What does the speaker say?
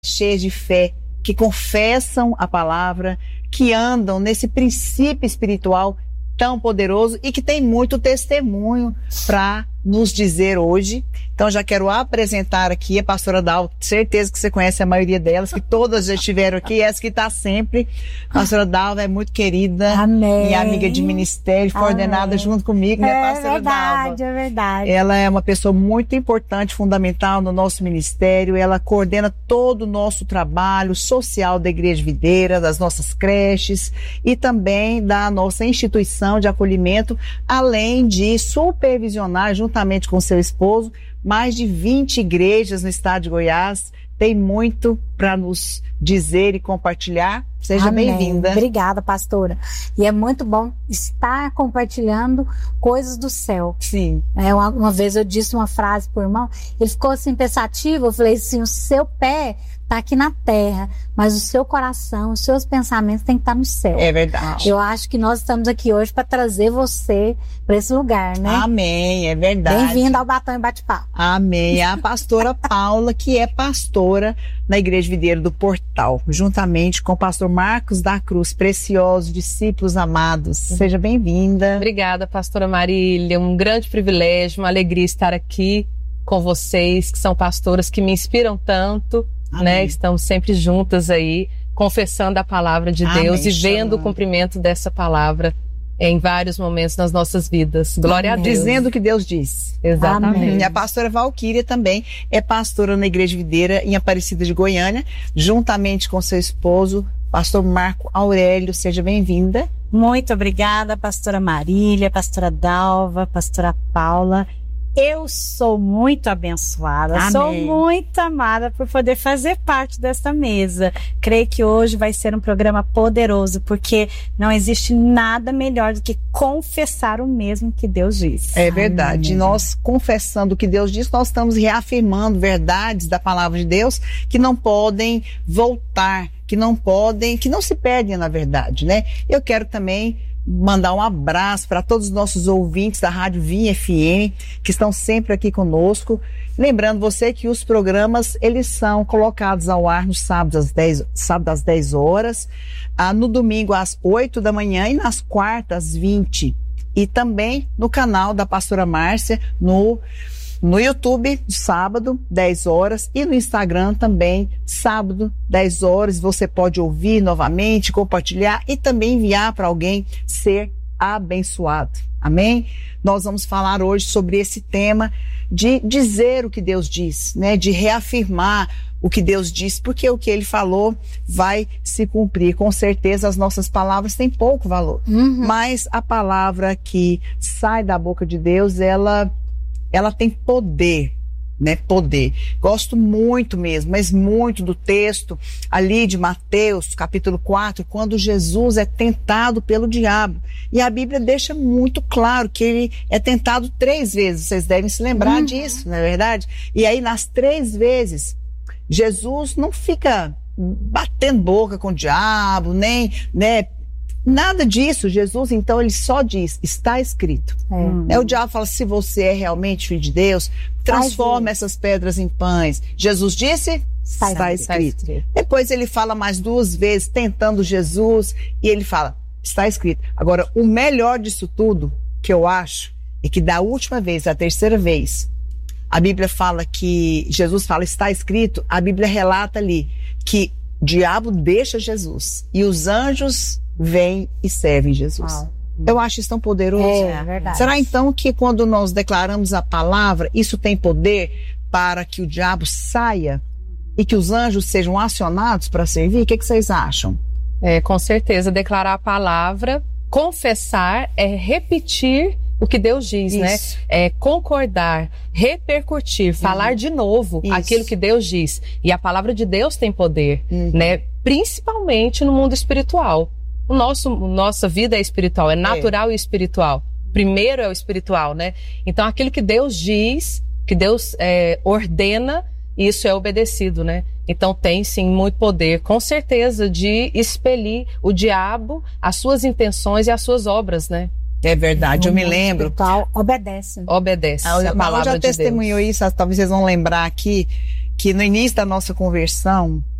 cheias de fé, que confessam a palavra, que andam nesse princípio espiritual tão poderoso e que tem muito testemunho para nos dizer hoje. Então já quero apresentar aqui a pastora Dalva, certeza que você conhece a maioria delas, que todas já estiveram aqui, essa que está sempre. A pastora Dalva é muito querida, amém, minha amiga de ministério, foi ordenada junto comigo, né, pastora Dalva? É verdade. Ela é uma pessoa muito importante, fundamental no nosso ministério, ela coordena todo o nosso trabalho social da Igreja Videira, das nossas creches e também da nossa instituição de acolhimento, além de supervisionar, juntamente com seu esposo, mais de 20 igrejas no estado de Goiás. Tem muito para nos dizer e compartilhar. Seja bem-vinda. Obrigada, pastora. E é muito bom estar compartilhando coisas do céu. Sim. Uma vez eu disse uma frase pro irmão, ele ficou assim pensativo, eu falei assim, o seu pé está aqui na terra, mas o seu coração, os seus pensamentos têm que estar no céu. É verdade. Eu acho que nós estamos aqui hoje para trazer você para esse lugar, né? Amém, é verdade. Bem-vinda ao Batom e Bate-Papo. Amém. A pastora Paula, que é pastora na Igreja Videira do Portal, juntamente com o pastor Marcos da Cruz, preciosos discípulos amados. Seja bem-vinda. Obrigada, pastora Marília. Um grande privilégio, uma alegria estar aqui com vocês, que são pastoras que me inspiram tanto. Né? Estamos sempre juntas aí, confessando a palavra de Deus e vendo o cumprimento dessa palavra em vários momentos nas nossas vidas. Glória a Deus. Dizendo o que Deus diz. Exatamente. E a pastora Valquíria também é pastora na Igreja Videira em Aparecida de Goiânia, juntamente com seu esposo, pastor Marco Aurélio. Seja bem-vinda. Muito obrigada, pastora Marília, pastora Dalva, pastora Paula. Eu sou muito abençoada, sou muito amada por poder fazer parte desta mesa. Creio que hoje vai ser um programa poderoso, porque não existe nada melhor do que confessar o mesmo que Deus diz. É verdade. Amém. Nós confessando o que Deus diz, nós estamos reafirmando verdades da palavra de Deus que não podem voltar, que não se perdem na verdade, né? Eu quero também mandar um abraço para todos os nossos ouvintes da Rádio Vinha FM, que estão sempre aqui conosco. Lembrando você que os programas, eles são colocados ao ar no sábado às 10 horas, no domingo às 8 da manhã e nas quartas às 20. E também no canal da pastora Márcia, no YouTube, sábado, 10 horas, e no Instagram também, sábado, 10 horas. Você pode ouvir novamente, compartilhar e também enviar para alguém ser abençoado. Amém? Nós vamos falar hoje sobre esse tema de dizer o que Deus diz, né? De reafirmar o que Deus diz, porque o que Ele falou vai se cumprir. Com certeza as nossas palavras têm pouco valor, mas a palavra que sai da boca de Deus, ela tem poder, né? Poder. Gosto muito mesmo, mas muito do texto ali de Mateus, capítulo 4, quando Jesus é tentado pelo diabo. E a Bíblia deixa muito claro que ele é tentado 3 vezes. Vocês devem se lembrar disso, não é verdade? E aí, nas 3 vezes, Jesus não fica batendo boca com o diabo, nem, né? Nada disso. Jesus, então, ele só diz, está escrito. O diabo fala, se você é realmente filho de Deus, transforma essas pedras em pães. Jesus disse, está escrito. Depois ele fala mais 2 vezes, tentando Jesus, e ele fala, está escrito. Agora, o melhor disso tudo, que eu acho, é que da última vez, a 3ª vez, a Bíblia fala que, Jesus fala, está escrito, a Bíblia relata ali, que o diabo deixa Jesus, e os anjos vem e serve Jesus. Uau. Eu acho isso tão poderoso. É verdade. Será então que quando nós declaramos a palavra, isso tem poder para que o diabo saia e que os anjos sejam acionados para servir? O que vocês acham? Com certeza, declarar a palavra, confessar, é repetir o que Deus diz, isso, né? É concordar, repercutir, falar de novo aquilo que Deus diz. E a palavra de Deus tem poder, né? Principalmente no mundo espiritual. Nossa vida é espiritual, é natural e espiritual. Primeiro é o espiritual, né? Então aquilo que Deus diz, que Deus ordena, isso é obedecido, né? Então tem sim muito poder, com certeza, de expelir o diabo, as suas intenções e as suas obras, né? É verdade, eu me lembro. Espiritual obedece. Obedece a palavra de Deus. Já testemunhou isso, talvez vocês vão lembrar aqui, que no início da nossa conversão,